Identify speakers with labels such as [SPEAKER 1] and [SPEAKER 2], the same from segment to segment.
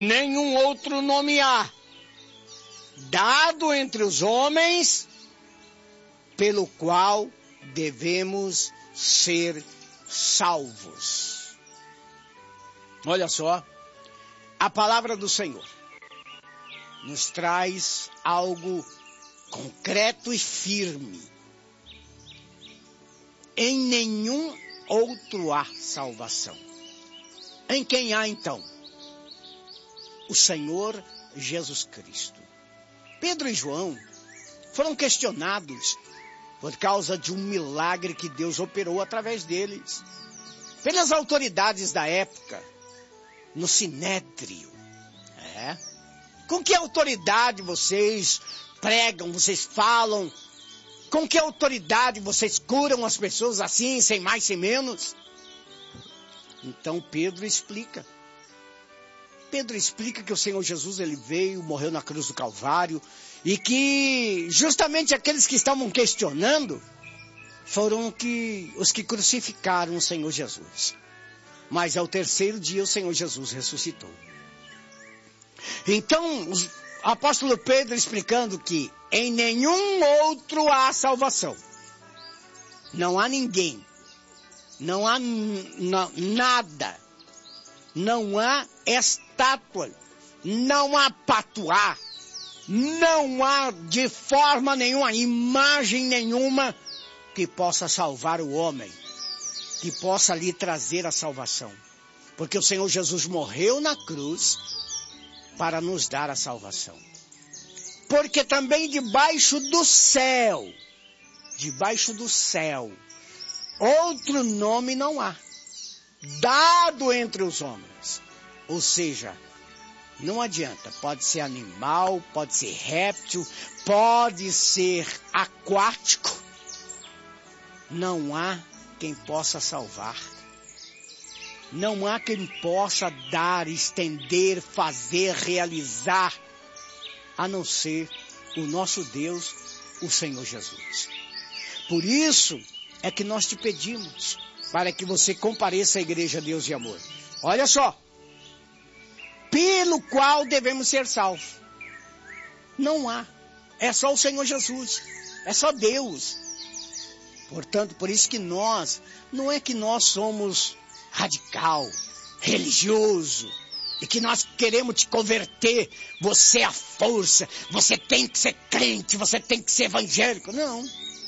[SPEAKER 1] nenhum outro nome há, dado entre os homens, pelo qual devemos ser salvos. Olha só, a palavra do Senhor nos traz algo concreto e firme. Em nenhum outro há salvação. Em quem há então? O Senhor Jesus Cristo. Pedro e João foram questionados por causa de um milagre que Deus operou através deles, pelas autoridades da época, no Sinédrio. Com que autoridade vocês pregam, vocês falam? Com que autoridade vocês curam as pessoas assim, sem mais, sem menos? Então Pedro explica. Pedro explica que o Senhor Jesus, ele veio, morreu na cruz do Calvário, e que justamente aqueles que estavam questionando foram os que crucificaram o Senhor Jesus. Mas ao terceiro dia o Senhor Jesus ressuscitou. Então, o apóstolo Pedro explicando que em nenhum outro há salvação. Não há ninguém. Não há nada. Não há estátua. Não há patuá. Não há de forma nenhuma, imagem nenhuma que possa salvar o homem. Que possa lhe trazer a salvação. Porque o Senhor Jesus morreu na cruz para nos dar a salvação. Porque também debaixo do céu, outro nome não há, dado entre os homens. Ou seja, não adianta, pode ser animal, pode ser réptil, pode ser aquático, não há quem possa salvar. Não há quem possa dar, estender, fazer, realizar, a não ser o nosso Deus, o Senhor Jesus. Por isso é que nós te pedimos, para que você compareça à Igreja Deus de Amor. Olha só, pelo qual devemos ser salvos. Não há, é só o Senhor Jesus, é só Deus. Portanto, por isso que nós, não é que nós somos radical, religioso, e que nós queremos te converter, você é a força, você tem que ser crente, você tem que ser evangélico. Não.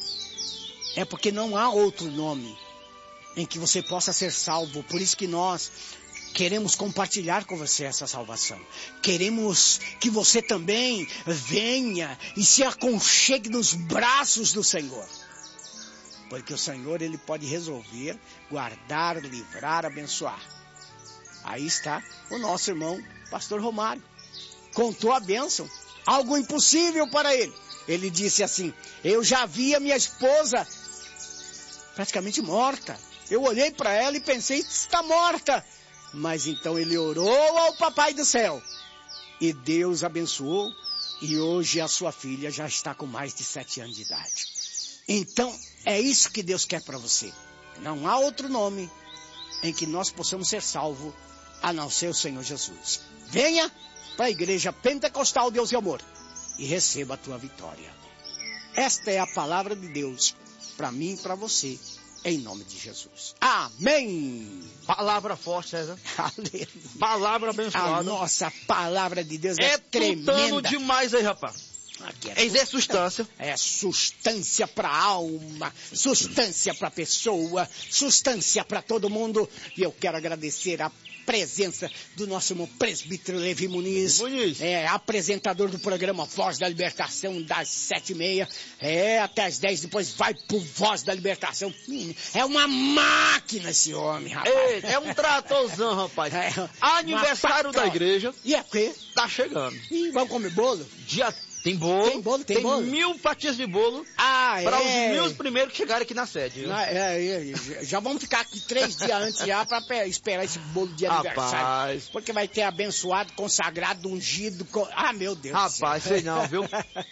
[SPEAKER 1] É porque não há outro nome em que você possa ser salvo. Por isso que nós queremos compartilhar com você essa salvação. Queremos que você também venha e se aconchegue nos braços do Senhor. Porque o Senhor, ele pode resolver, guardar, livrar, abençoar. Aí está o nosso irmão, pastor Romário. Contou a bênção, algo impossível para ele. Ele disse assim, eu já vi a minha esposa praticamente morta. Eu olhei para ela e pensei, está morta. Mas então ele orou ao Papai do Céu. E Deus abençoou. E hoje a sua filha já está com mais de 7 anos de idade. Então, é isso que Deus quer para você. Não há outro nome em que nós possamos ser salvos, a não ser o Senhor Jesus. Venha para a Igreja Pentecostal Deus e Amor e receba a tua vitória. Esta é a palavra de Deus para mim e para você, em nome de Jesus. Amém!
[SPEAKER 2] Palavra forte, César.
[SPEAKER 1] Aleluia.
[SPEAKER 2] Palavra abençoada.
[SPEAKER 1] A nossa palavra de Deus é tremenda.
[SPEAKER 2] É tutano demais aí, rapaz. É substância.
[SPEAKER 1] É substância para a alma, substância para a pessoa, substância para todo mundo. E eu quero agradecer a presença do nosso irmão presbítero Levi Muniz. Apresentador do programa Voz da Libertação, das 7h30 até as 10, depois vai pro Voz da Libertação. É uma máquina esse homem, rapaz.
[SPEAKER 2] É um tratorzão, rapaz. Aniversário da igreja.
[SPEAKER 1] E é o quê?
[SPEAKER 2] Tá chegando.
[SPEAKER 1] E vamos comer bolo?
[SPEAKER 2] Tem bolo.
[SPEAKER 1] Tem bolo.
[SPEAKER 2] 1000 fatias de bolo para os 1000 primeiros que chegarem aqui na sede.
[SPEAKER 1] Já vamos ficar aqui 3 dias antes já para esperar esse bolo de aniversário. Porque vai ter abençoado, consagrado, ungido. Meu Deus.
[SPEAKER 2] Rapaz, sei não, viu?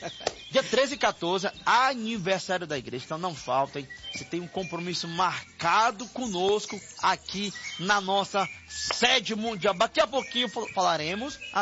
[SPEAKER 2] Dia 13 e 14, aniversário da igreja, então não faltem. Você tem um compromisso marcado conosco aqui na nossa sede mundial. Daqui a pouquinho falaremos